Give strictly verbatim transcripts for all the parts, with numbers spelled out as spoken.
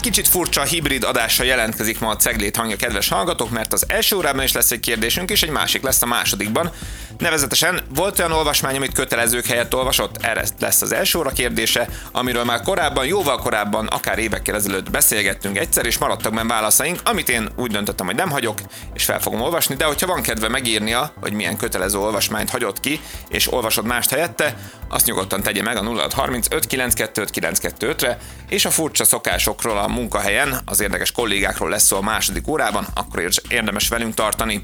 kicsit furcsa hibrid adással jelentkezik ma a Ceglét hangja, kedves hallgatók, mert az első órában is lesz egy kérdésünk, és egy másik lesz a másodikban. Nevezetesen volt olyan olvasmány, amit kötelezők helyett olvasott? Erre lesz az első óra kérdése, amiről már korábban, jóval korábban, akár évekkel ezelőtt beszélgettünk egyszer, és maradtak benne válaszaink, amit én úgy döntöttem, hogy nem hagyok, és fel fogom olvasni, de hogyha van kedve megírnia, hogy milyen kötelező olvasmányt hagyott ki, és olvasod mást helyette, azt nyugodtan tegye meg a nulla hat harmincöt kilencszázkettő kilencszázkettőre, és a furcsa szokásokról a munkahelyen, az érdekes kollégákról lesz szó a második órában, akkor érdemes velünk tartani.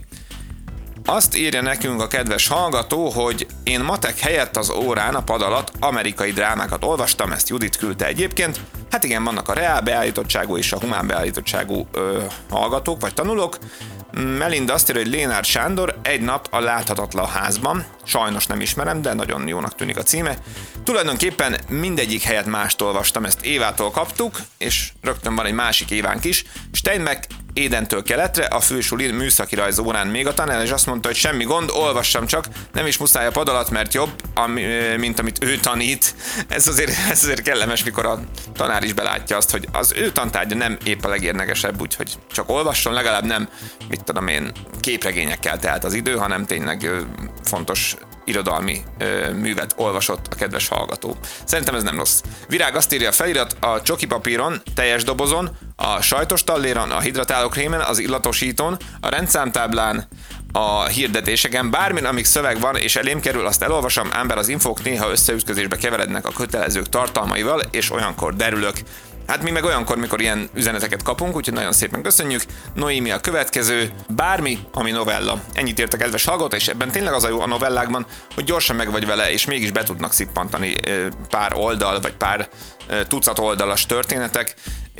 Azt írja nekünk a kedves hallgató, hogy én matek helyett az órán a pad alatt amerikai drámákat olvastam, ezt Judit küldte egyébként. Hát igen, vannak a reál beállítottságú és a humán beállítottságú ö, hallgatók vagy tanulók. Melinda azt írja, hogy Lénárd Sándor, Egy nap a láthatatlan házban. Sajnos nem ismerem, de nagyon jónak tűnik a címe. Tulajdonképpen mindegyik helyet mást olvastam, ezt Évától kaptuk, és rögtön van egy másik Évánk is. Steinbeck Édentől keletre, a fősuli műszaki rajz órán még a tanár, és azt mondta, hogy semmi gond, olvassam csak, nem is muszáj a pad alatt, mert jobb, ami, mint amit ő tanít. Ez azért, ez azért kellemes, mikor a tanár is belátja azt, hogy az ő tantárgya nem épp a legérdekesebb, úgyhogy csak olvasson, legalább nem, mit tudom én, képregényekkel telt az idő, hanem tényleg ö, fontos irodalmi ö, művet olvasott a kedves hallgató. Szerintem ez nem rossz. Virág azt írja a felirat, a csoki papíron, teljes dobozon, a sajtos talléron, a hidratálókrémen, az illatosítón, a rendszámtáblán, a hirdetéseken, bármin, amíg szöveg van és elém kerül, azt elolvasom, ám bár az infók néha összeütközésbe keverednek a kötelezők tartalmaival, és olyankor derülök. Hát mi meg olyankor, mikor ilyen üzeneteket kapunk, úgyhogy nagyon szépen köszönjük. Noémi a következő, bármi, ami novella. Ennyit írt a kedves hallgató, és ebben tényleg az a jó a novellákban, hogy gyorsan meg vagy vele, és mégis be tudnak szippantani pár oldal, vagy pár tucat oldalas történetek,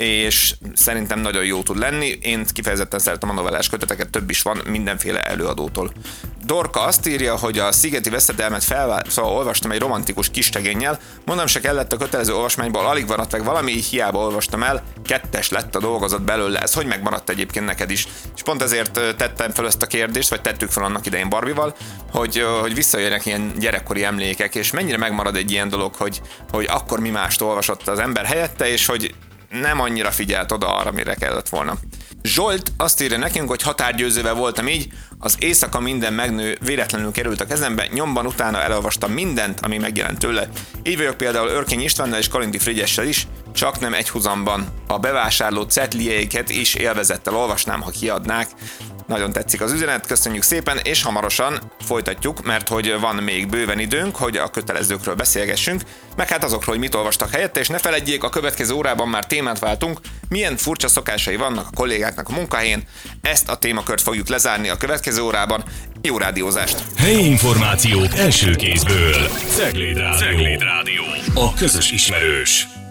és szerintem nagyon jó tud lenni. Én kifejezetten szeretem a novellás köteteket, több is van mindenféle előadótól. Dorka azt írja, hogy a Szigeti veszedelmet felvált, szóval olvastam egy romantikus kistegénnyel, mondom se kellett a kötelező olvasmányból, alig maradt meg valami, így hiába olvastam el, kettes lett a dolgozat belőle, ez hogy megmaradt egyébként neked is? És pont ezért tettem fel ezt a kérdést, vagy tettük fel annak idején Barbival, hogy, hogy visszajönnek ilyen gyerekkori emlékek, és mennyire megmarad egy ilyen dolog, hogy, hogy akkor mi mást olvasott az ember helyette, és hogy nem annyira figyelt oda arra, mire kellett volna. Zsolt azt írja nekünk, hogy határgyőzővel voltam így, az éjszaka minden megnő véletlenül került a kezembe, nyomban utána elolvastam mindent, ami megjelent tőle. Így vagyok például Örkény Istvánnal és Kalindi Frigyessel is, csak nem egyhuzamban. A bevásárló cetlieiket is élvezettel olvasnám, ha kiadnák. Nagyon tetszik az üzenet, köszönjük szépen, és hamarosan folytatjuk, mert hogy van még bőven időnk, hogy a kötelezőkről beszélgessünk, meg hát azokról, hogy mit olvastak helyette, és ne feledjék, a következő órában már témát váltunk, milyen furcsa szokásai vannak a kollégáknak a munkahelyén. Ezt a témakört fogjuk lezárni a következő órában. Jó rádiózást! Helyi információk első kézből. Cegléd Rádió. Cegléd Rádió. A közös ismerős.